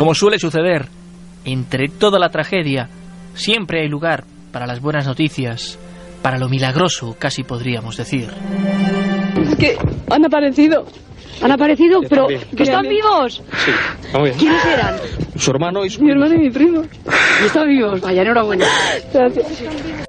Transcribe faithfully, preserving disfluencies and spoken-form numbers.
Como suele suceder, entre toda la tragedia, siempre hay lugar para las buenas noticias, para lo milagroso, casi podríamos decir. Es que han aparecido. ¿Han aparecido? Pero bien. ¿Que están bien. vivos? Sí, vamos bien. ¿Quiénes eran? Su hermano y su... Mi hermano y mi primo. ¿Y están vivos? Vaya, enhorabuena. Gracias.